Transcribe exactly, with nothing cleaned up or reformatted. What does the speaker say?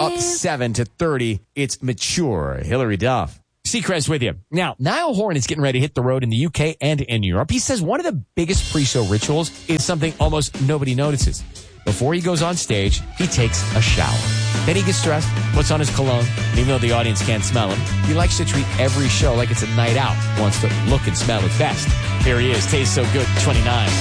up seven to thirty. It's mature. Hillary Duff. Seacrest with you. Now, Niall Horan is getting ready to hit the road in the U K and in Europe. He says one of the biggest pre-show rituals is something almost nobody notices. Before he goes on stage, he takes a shower. Then he gets dressed, puts on his cologne, and even though the audience can't smell him, he likes to treat every show like it's a night out, wants to look and smell his best. Here he is, Tastes So Good, twenty-nine.